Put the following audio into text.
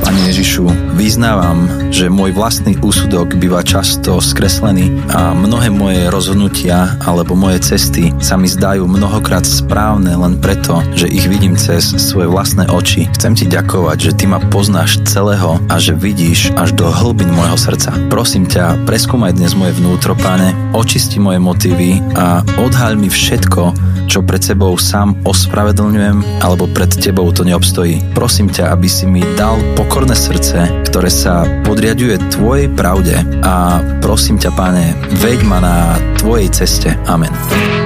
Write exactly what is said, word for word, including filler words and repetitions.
Pane Ježišu, vyznávam, že môj vlastný úsudok býva často skreslený a mnohé moje rozhodnutia alebo moje cesty sa mi zdajú mnohokrát správne len preto, že ich vidím cez svoje vlastné oči. Chcem ti ďakovať, že ty ma poznáš celého a že vidíš až do hlbín môjho srdca. Prosím ťa, preskúmaj dnes moje vnútro, Pane, očisti moje motívy a odhaľ mi všetko, čo pred sebou sám ospravedlňujem alebo pred tebou to neobstojí. Prosím ťa, aby si mi dal pokorné srdce, ktoré sa podriaďuje tvojej pravde a prosím ťa, Pane, veď ma na tvojej ceste. Amen.